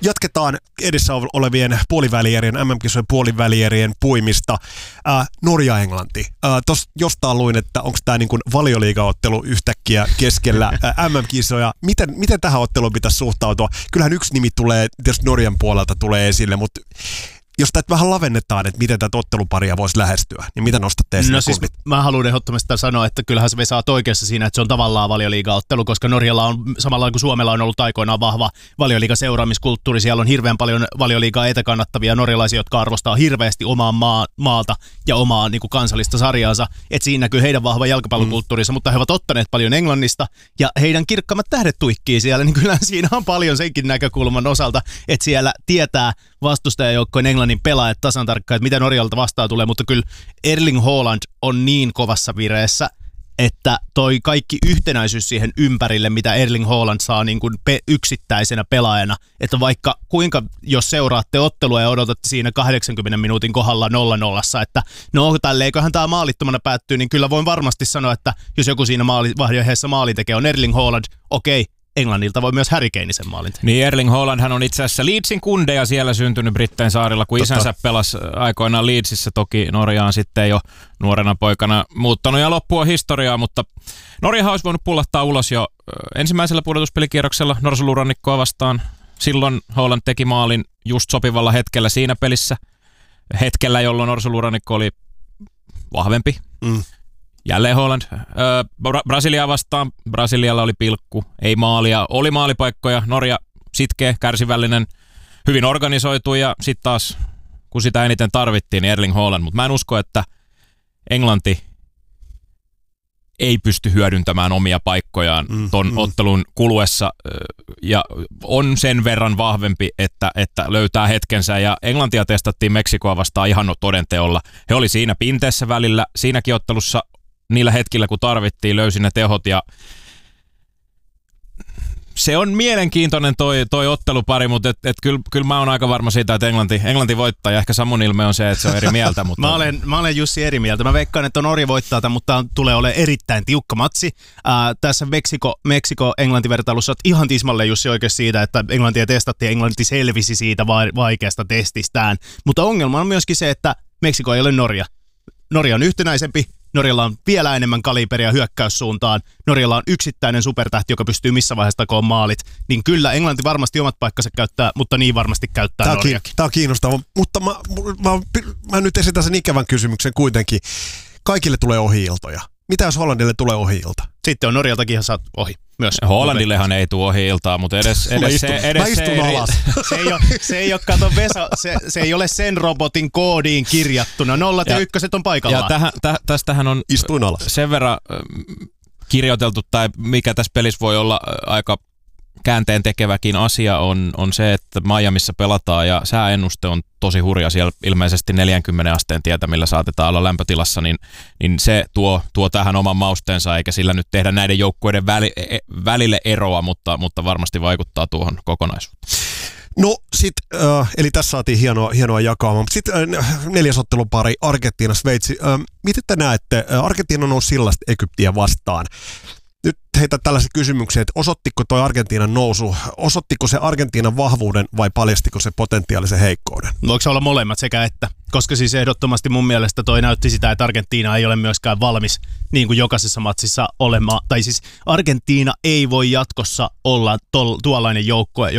Jatketaan edessä olevien puolivälierien, MM-kisojen puolivälierien puimista. Norja-Englanti. Tuossa jostain luin, että onko tämä niin kuin valioliigaottelu yhtäkkiä keskellä MM-kisoja. Miten tähän otteluun pitäisi suhtautua? Kyllähän yksi nimi tulee, tietysti Norjan puolelta tulee esille, mutta jos tätä vähän lavennetaan, että miten tätä otteluparia voisi lähestyä, niin mitä nostatte esille? No siis mä haluan ehdottomasti sanoa, että kyllähän se Vesa oikeassa siinä, että se on tavallaan valioliigaottelu, koska Norjalla on samalla kuin Suomella on ollut aikoinaan vahva valioliigaseuraamiskulttuuri. Siellä on hirveän paljon valioliigaa etäkannattavia norjalaisia, jotka arvostaa hirveästi omaa maalta ja omaa niin kuin kansallista sarjaansa. Että siinä näkyy heidän vahva jalkapallokulttuurinsa, mutta he ovat ottaneet paljon Englannista ja heidän kirkkaammat tähdet tuikkii siellä, niin kyllä siinä on paljon senkin näkökulman osalta, että siellä tietää vastustajajoukkojen Englannin pelaajat tasan tarkkaan, että mitä Norjalta vastaan tulee, mutta kyllä Erling Haaland on niin kovassa vireessä, että toi kaikki yhtenäisyys siihen ympärille, mitä Erling Haaland saa niin kuin yksittäisenä pelaajana, että vaikka kuinka, jos seuraatte ottelua ja odotatte siinä 80 minuutin kohdalla 0-0, että no tälleiköhän tämä maalittomana päättyy, niin kyllä voin varmasti sanoa, että jos joku siinä vaiheessa maalin tekee on Erling Haaland, okei, Englannilta voi myös Harry Kane sen maalin tehdä. Niin, Erling Haaland hän on itse asiassa Leedsin kundeja siellä syntynyt Brittein saarilla, kun isänsä pelasi aikoinaan Leedsissä, toki Norjaan sitten jo nuorena poikana muuttanut ja loppua historiaa, mutta Norjahan olisi voinut pullahtaa ulos jo ensimmäisellä pudotuspelikierroksella Norsulurannikkoa vastaan. Silloin Haaland teki maalin just sopivalla hetkellä siinä pelissä, hetkellä jolloin Norsulurannikko oli vahvempi. Jälleen Haaland. Brasiliaa vastaan. Brasilialla oli pilkku, ei maalia. Oli maalipaikkoja. Norja sitkeä, kärsivällinen, hyvin organisoitu ja sitten taas, kun sitä eniten tarvittiin, niin Erling Haaland. Mutta mä en usko, että Englanti ei pysty hyödyntämään omia paikkojaan ton ottelun kuluessa ja on sen verran vahvempi, että löytää hetkensä. Ja Englantia testattiin Meksikoa vastaan ihan todenteolla. He oli siinä pinteessä välillä. Siinäkin ottelussa niillä hetkillä, kun tarvittiin, löysi ne tehot ja se on mielenkiintoinen toi ottelupari, mutta kyllä mä oon aika varma siitä, että Englanti voittaa ja ehkä Samun ilme on se, että se on eri mieltä. Mutta mä olen Jussi eri mieltä. Mä veikkaan, että Norja voittaa tämän, mutta tulee olemaan erittäin tiukka matsi. Tässä Meksiko-Englanti-vertailussa olet ihan tismalleen Jussi oikeassa siitä, että Englantia testattiin ja Englanti selvisi siitä vaikeasta testistään. Mutta ongelma on myöskin se, että Meksiko ei ole Norja. Norja on yhtenäisempi. Norjalla on vielä enemmän kaliberia hyökkäyssuuntaan. Norjalla on yksittäinen supertähti, joka pystyy missä vaiheessa takoon maalit. Niin kyllä Englanti varmasti omat paikkansa käyttää, mutta niin varmasti käyttää Norjakin. Tämä on kiinnostavaa, mutta mä nyt esitän sen ikävän kysymyksen kuitenkin. Kaikille tulee ohi-iltoja. Mitä jos Hollandille tulee ohi-ilta? Sitten on Norjaltakin ihan saat ohi myös. Hollandillehan ei tule ohi-iltaa, mutta edes mä istun alas. Se ei ole sen robotin koodiin kirjattuna. 0 ja 1 on paikallaan. Ja tästähän on istuin alas. Sen verran kirjoiteltu, tai mikä tässä pelissä voi olla aika käänteen tekeväkin asia on se, että Miamiissa pelataan ja sääennuste on tosi hurja siellä ilmeisesti 40 asteen tietämillä saatetaan olla lämpötilassa, niin se tuo tähän oman mausteensa eikä sillä nyt tehdä näiden joukkueiden välille eroa, mutta varmasti vaikuttaa tuohon kokonaisuuteen. No sit, eli tässä saatiin hienoa jakaamaan, mutta sitten neljäs ottelupari Argentiina-Sveitsi. Miten te näette, Argentiina nousi sillasta Egyptiä vastaan. Nyt heitä tällaisia kysymyksiä, että osoittiko toi Argentiinan nousu, osoittiko se Argentiinan vahvuuden vai paljastiko se potentiaalisen heikkouden? Voiko se olla molemmat sekä että? Koska siis ehdottomasti mun mielestä toi näytti sitä, että Argentiina ei ole myöskään valmis niin kuin jokaisessa matsissa olemaan. Tai siis Argentiina ei voi jatkossa olla tuollainen joukkue,